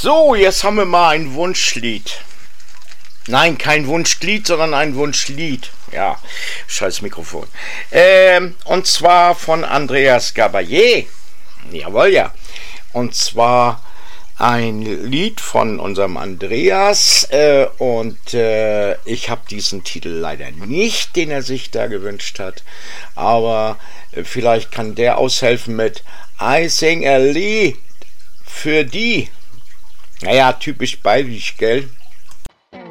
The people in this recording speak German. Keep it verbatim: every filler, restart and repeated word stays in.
So, jetzt haben wir mal ein Wunschlied. Nein, kein Wunschlied, sondern ein Wunschlied. Ja, scheiß Mikrofon. Ähm, und zwar von Andreas Gabalier. Jawohl, ja. Und zwar ein Lied von unserem Andreas. Äh, und äh, ich habe diesen Titel leider nicht, den er sich da gewünscht hat. Aber äh, vielleicht kann der aushelfen mit I sing a Lied für die. Naja, typisch bayerisch, gell?